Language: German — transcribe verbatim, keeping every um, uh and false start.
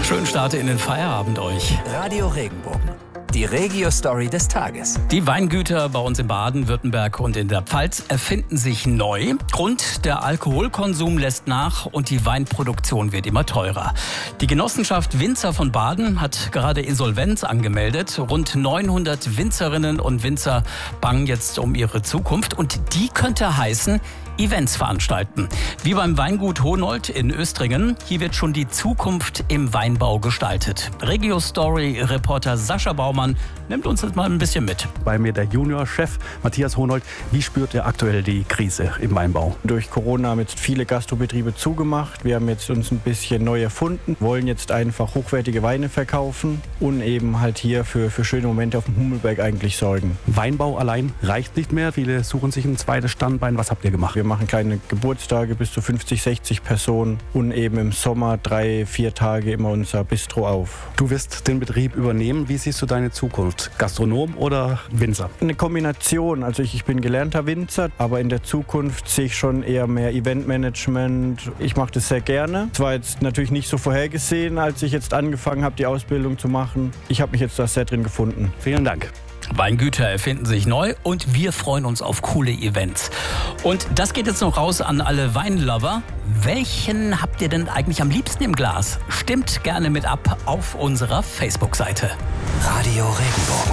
Schönen Start in den Feierabend euch. Radio Regenbogen, die Regio-Story des Tages. Die Weingüter bei uns in Baden-Württemberg und in der Pfalz erfinden sich neu. Grund: der Alkoholkonsum lässt nach und die Weinproduktion wird immer teurer. Die Genossenschaft Winzer von Baden hat gerade Insolvenz angemeldet. Rund neunhundert Winzerinnen und Winzer bangen jetzt um ihre Zukunft. Und die könnte heißen, Events veranstalten. Wie beim Weingut Honold in Östringen. Hier wird schon die Zukunft im Weinbau gestaltet. Regio-Story-Reporter Sascha Baumann nimmt uns jetzt mal ein bisschen mit. Bei mir der Juniorchef Matthias Honold. Wie spürt er aktuell die Krise im Weinbau? Durch Corona haben jetzt viele Gastrobetriebe zugemacht. Wir haben jetzt uns ein bisschen neu erfunden, wollen jetzt einfach hochwertige Weine verkaufen und eben halt hier für, für schöne Momente auf dem Hummelberg eigentlich sorgen. Weinbau allein reicht nicht mehr. Viele suchen sich ein zweites Standbein. Was habt ihr gemacht? Wir machen kleine Geburtstage bis zu fünfzig, sechzig Personen und eben im Sommer drei, vier Tage immer unser Bistro auf. Du wirst den Betrieb übernehmen. Wie siehst du deine Zukunft? Gastronom oder Winzer? Eine Kombination. Also ich, ich bin gelernter Winzer, aber in der Zukunft sehe ich schon eher mehr Eventmanagement. Ich mache das sehr gerne. Es war jetzt natürlich nicht so vorhergesehen, als ich jetzt angefangen habe, die Ausbildung zu machen. Ich habe mich jetzt da sehr drin gefunden. Vielen Dank. Weingüter erfinden sich neu und wir freuen uns auf coole Events. Und das geht jetzt noch raus an alle Weinlover. Welchen habt ihr denn eigentlich am liebsten im Glas? Stimmt gerne mit ab auf unserer Facebook-Seite. Radio Regenbogen.